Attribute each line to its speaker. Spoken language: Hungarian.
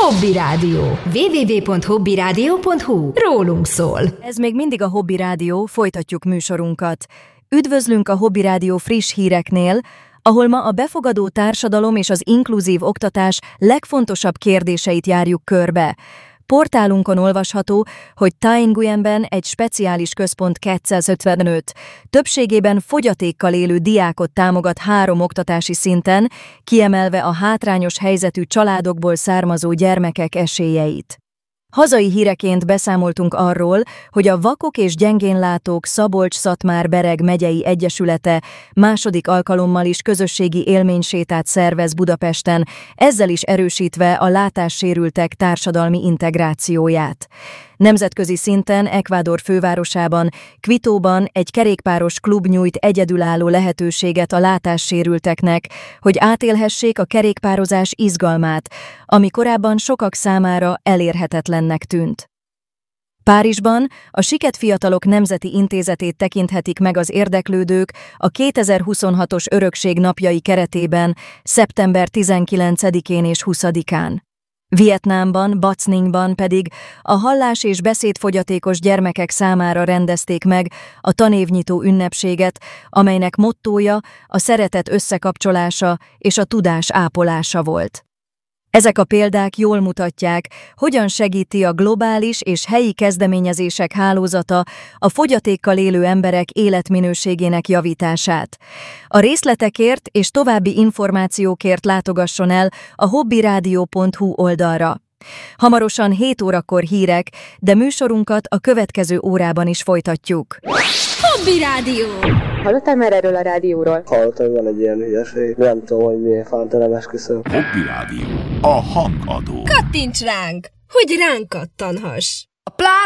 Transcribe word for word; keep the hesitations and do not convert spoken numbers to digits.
Speaker 1: Hobby Rádió. double-u double-u double-u pont hobby rádió pont hu. Rólunk szól.
Speaker 2: Ez még mindig a Hobby Rádió, folytatjuk műsorunkat. Üdvözlünk a Hobby Rádió friss híreknél, ahol ma a befogadó társadalom és az inkluzív oktatás legfontosabb kérdéseit járjuk körbe. Portálunkon olvasható, hogy Thái Nguyenben egy speciális központ kétszázötvenöt, többségében fogyatékkal élő diákot támogat három oktatási szinten, kiemelve a hátrányos helyzetű családokból származó gyermekek esélyeit. Hazai híreként beszámoltunk arról, hogy a Vakok és Gyengénlátók Szabolcs-Szatmár-Bereg megyei egyesülete második alkalommal is közösségi élménysétát szervez Budapesten, ezzel is erősítve a látássérültek társadalmi integrációját. Nemzetközi szinten Ecuador fővárosában, Quitóban egy kerékpáros klub nyújt egyedülálló lehetőséget a látássérülteknek, hogy átélhessék a kerékpározás izgalmát, ami korábban sokak számára elérhetetlennek tűnt. Párizsban a Siket Fiatalok Nemzeti Intézetét tekinthetik meg az érdeklődők a kétezer-huszonhatos Örökség napjai keretében szeptember tizenkilencedikén és huszadikán. Vietnámban, Bac Ninh-ban pedig a hallás- és beszédfogyatékos gyermekek számára rendezték meg a tanévnyitó ünnepséget, amelynek mottója a szeretet összekapcsolása és a tudás ápolása volt. Ezek a példák jól mutatják, hogyan segíti a globális és helyi kezdeményezések hálózata a fogyatékkal élő emberek életminőségének javítását. A részletekért és további információkért látogasson el a hobby rádió pont hu oldalra. Hamarosan hét órakor hírek, de műsorunkat a következő órában is folytatjuk.
Speaker 1: Hobby Rádió!
Speaker 3: Hallottál már erről a rádióról?
Speaker 4: Hallottam, hogy van egy ilyen hülyeség. Nem tudom, hogy miért fánta, nem esküszöm.
Speaker 5: Hobby Rádió. A hangadó.
Speaker 1: Kattints ránk, hogy ránk kattanhass!
Speaker 6: A plá